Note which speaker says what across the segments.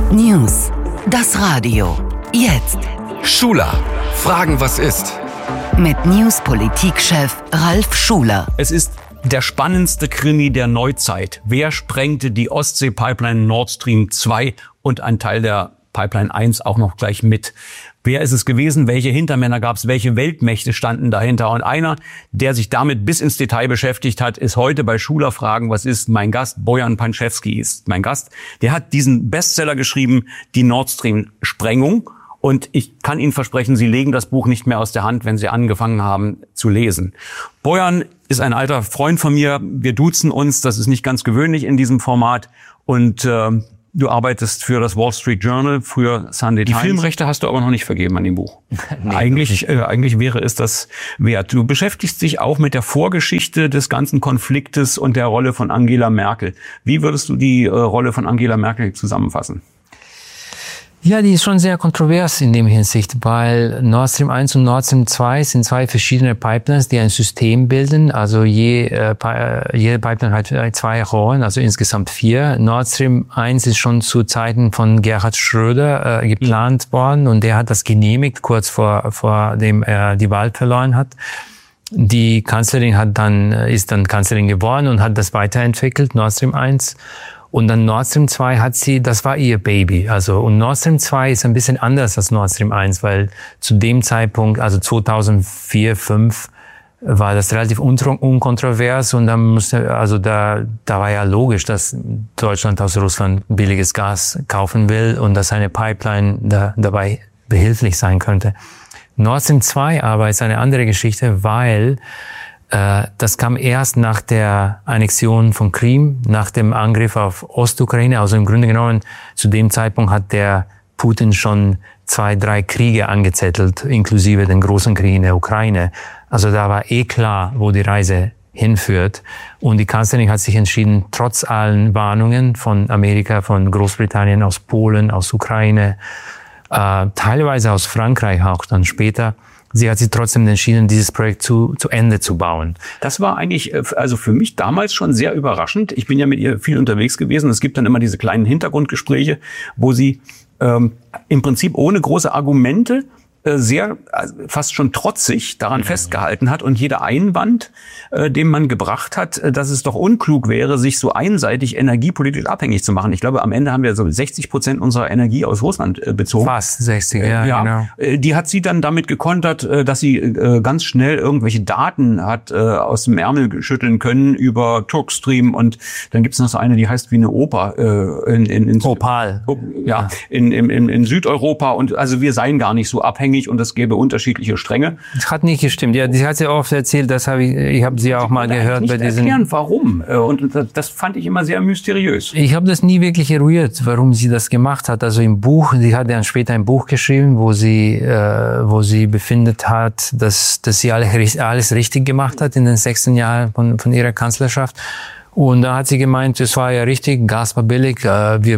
Speaker 1: News. Das Radio. Jetzt.
Speaker 2: Schuler. Fragen, was ist?
Speaker 1: Mit News-Politikchef Ralf Schuler.
Speaker 3: Es ist der spannendste Krimi der Neuzeit. Wer sprengte die Ostsee-Pipeline Nord Stream 2 und ein Teil der Pipeline 1 auch noch gleich mit? Wer ist es gewesen? Welche Hintermänner gab es? Welche Weltmächte standen dahinter? Und einer, der sich damit bis ins Detail beschäftigt hat, ist heute bei Schuler Fragen, was ist? Mein Gast, Bojan Pančevský ist mein Gast. Der hat diesen Bestseller geschrieben, die Nord Stream Sprengung. Und ich kann Ihnen versprechen, Sie legen das Buch nicht mehr aus der Hand, wenn Sie angefangen haben zu lesen. Bojan ist ein alter Freund von mir. Wir duzen uns. Das ist nicht ganz gewöhnlich in diesem Format. Und du arbeitest für das Wall Street Journal, früher Sunday Times. Die Filmrechte hast du aber noch nicht vergeben an dem Buch. Nee, eigentlich wäre es das wert. Du beschäftigst dich auch mit der Vorgeschichte des ganzen Konfliktes und der Rolle von Angela Merkel. Wie würdest du die Rolle von Angela Merkel zusammenfassen?
Speaker 4: Ja, die ist schon sehr kontrovers in dem Hinsicht, weil Nord Stream 1 und Nord Stream 2 sind zwei verschiedene Pipelines, die ein System bilden. Also jede Pipeline hat zwei Rohren, also insgesamt 4. Nord Stream 1 ist schon zu Zeiten von Gerhard Schröder geplant worden und der hat das genehmigt, kurz vor dem er die Wahl verloren hat. Die Kanzlerin ist dann Kanzlerin geworden und hat das weiterentwickelt, Nord Stream 1. Und dann Nord Stream 2 das war ihr Baby. Und Nord Stream 2 ist ein bisschen anders als Nord Stream 1, weil zu dem Zeitpunkt, also 2004, 2005, war das relativ unkontrovers und dann da war ja logisch, dass Deutschland aus Russland billiges Gas kaufen will und dass eine Pipeline dabei behilflich sein könnte. Nord Stream 2 aber ist eine andere Geschichte, weil das kam erst nach der Annexion von Krim, nach dem Angriff auf Ostukraine. Also im Grunde genommen, zu dem Zeitpunkt hat der Putin schon 2, 3 Kriege angezettelt, inklusive den großen Krieg in der Ukraine. Also da war klar, wo die Reise hinführt. Und die Kanzlerin hat sich entschieden, trotz allen Warnungen von Amerika, von Großbritannien, aus Polen, aus Ukraine, teilweise aus Frankreich auch dann später, sie hat sich trotzdem entschieden, dieses Projekt zu Ende zu bauen.
Speaker 3: Das war eigentlich, also für mich damals schon sehr überraschend. Ich bin ja mit ihr viel unterwegs gewesen. Es gibt dann immer diese kleinen Hintergrundgespräche, wo sie im Prinzip ohne große Argumente sehr, fast schon trotzig daran festgehalten hat und jeder Einwand, den man gebracht hat, dass es doch unklug wäre, sich so einseitig energiepolitisch abhängig zu machen. Ich glaube, am Ende haben wir so 60% unserer Energie aus Russland bezogen.
Speaker 4: Fast 60, ja, genau.
Speaker 3: Die hat sie dann damit gekontert, dass sie ganz schnell irgendwelche Daten hat aus dem Ärmel schütteln können über Turkstream und dann gibt's noch so eine, die heißt wie eine Oper in
Speaker 4: Opal.
Speaker 3: In Südeuropa und also wir seien gar nicht so abhängig und es gäbe unterschiedliche Stränge.
Speaker 4: Das hat nicht gestimmt. Ja, sie hat ja oft erzählt, ich habe sie auch mal gehört bei diesen.
Speaker 3: Erklären, warum. Und das fand ich immer sehr mysteriös.
Speaker 4: Ich habe das nie wirklich eruiert, warum sie das gemacht hat. Also im Buch, sie hat dann später ein Buch geschrieben, wo sie befindet hat, dass sie alles richtig gemacht hat in den 6. Jahren von ihrer Kanzlerschaft. Und da hat sie gemeint, es war ja richtig, Gas war billig, wir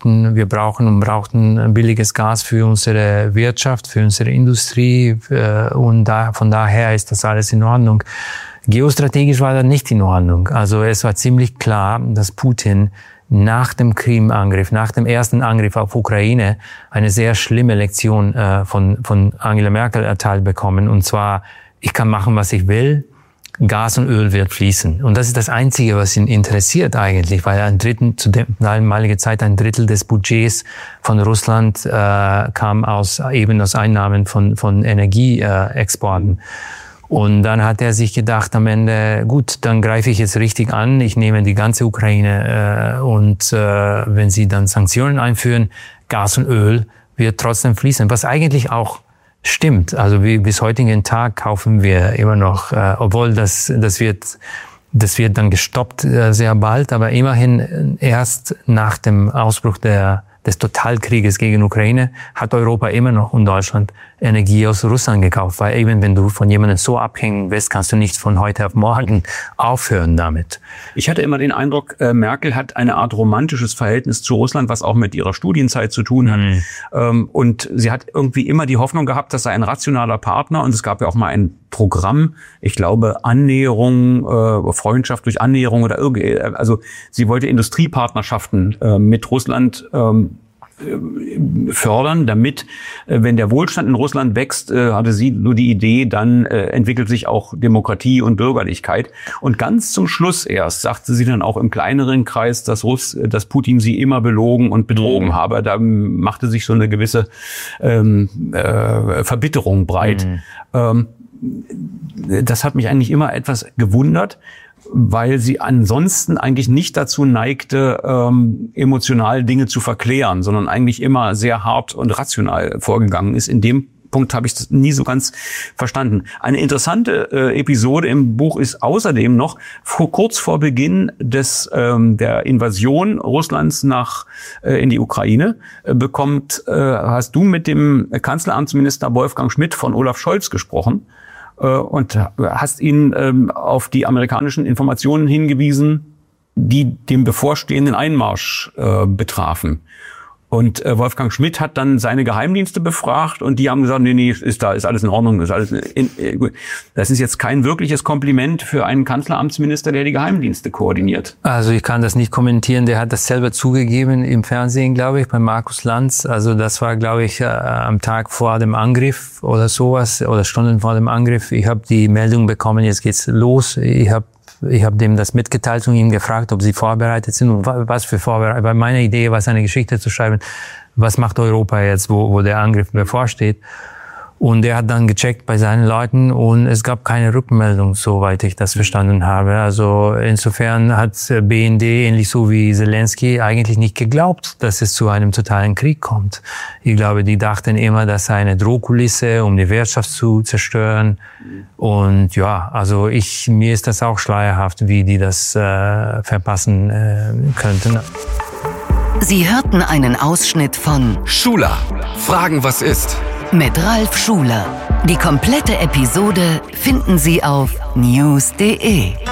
Speaker 4: brauchten billiges Gas für unsere Wirtschaft, für unsere Industrie und von daher ist das alles in Ordnung. Geostrategisch war das nicht in Ordnung. Also es war ziemlich klar, dass Putin nach dem Krim-Angriff, nach dem ersten Angriff auf Ukraine eine sehr schlimme Lektion von Angela Merkel erteilt bekommen. Und zwar, ich kann machen, was ich will. Gas und Öl wird fließen. Und das ist das Einzige, was ihn interessiert eigentlich, weil zu damaliger Zeit ein Drittel des Budgets von Russland kam aus Einnahmen von Energieexporten. Und dann hat er sich gedacht am Ende, gut, dann greife ich jetzt richtig an, ich nehme die ganze Ukraine und wenn sie dann Sanktionen einführen, Gas und Öl wird trotzdem fließen, was eigentlich auch stimmt. Also bis heutigen Tag kaufen wir immer noch, obwohl das wird dann gestoppt sehr bald, aber immerhin erst nach dem Ausbruch des Totalkrieges gegen Ukraine hat Europa immer noch und Deutschland Energie aus Russland gekauft. Weil eben, wenn du von jemandem so abhängen bist, kannst du nicht von heute auf morgen aufhören damit.
Speaker 3: Ich hatte immer den Eindruck, Merkel hat eine Art romantisches Verhältnis zu Russland, was auch mit ihrer Studienzeit zu tun hat. Und sie hat irgendwie immer die Hoffnung gehabt, das sei ein rationaler Partner. Und es gab ja auch mal ein Programm, ich glaube Annäherung, Freundschaft durch Annäherung oder irgendwie. Also sie wollte Industriepartnerschaften mit Russland fördern, damit, wenn der Wohlstand in Russland wächst, hatte sie nur die Idee, dann entwickelt sich auch Demokratie und Bürgerlichkeit. Und ganz zum Schluss erst sagte sie dann auch im kleineren Kreis, dass Putin sie immer belogen und betrogen habe. Da machte sich so eine gewisse Verbitterung breit. Das hat mich eigentlich immer etwas gewundert, weil sie ansonsten eigentlich nicht dazu neigte, emotional Dinge zu verklären, sondern eigentlich immer sehr hart und rational vorgegangen ist. In dem Punkt habe ich das nie so ganz verstanden. Eine interessante Episode im Buch ist außerdem noch, kurz vor Beginn der Invasion Russlands in die Ukraine, hast du mit dem Kanzleramtsminister Wolfgang Schmidt von Olaf Scholz gesprochen und hast ihn auf die amerikanischen Informationen hingewiesen, die den bevorstehenden Einmarsch betrafen. Und Wolfgang Schmidt hat dann seine Geheimdienste befragt und die haben gesagt, nee, ist alles in Ordnung. Das ist jetzt kein wirkliches Kompliment für einen Kanzleramtsminister, der die Geheimdienste koordiniert.
Speaker 4: Also ich kann das nicht kommentieren. Der hat das selber zugegeben im Fernsehen, glaube ich, bei Markus Lanz. Also das war, glaube ich, am Tag vor dem Angriff oder sowas oder Stunden vor dem Angriff. Ich habe die Meldung bekommen, jetzt geht's los. Ich habe dem das mitgeteilt und ihn gefragt, ob sie vorbereitet sind und was für vorbereitet. Weil meine Idee war, eine Geschichte zu schreiben, was macht Europa jetzt, wo der Angriff bevorsteht. Und er hat dann gecheckt bei seinen Leuten und es gab keine Rückmeldung, soweit ich das verstanden habe. Also insofern hat BND, ähnlich so wie Zelensky, eigentlich nicht geglaubt, dass es zu einem totalen Krieg kommt. Ich glaube, die dachten immer, das sei eine Drohkulisse, um die Wirtschaft zu zerstören. Und ja, also mir ist das auch schleierhaft, wie die das verpassen könnten.
Speaker 1: Sie hörten einen Ausschnitt von
Speaker 2: Schuler, Fragen, was ist?
Speaker 1: Mit Ralf Schuler. Die komplette Episode finden Sie auf news.de.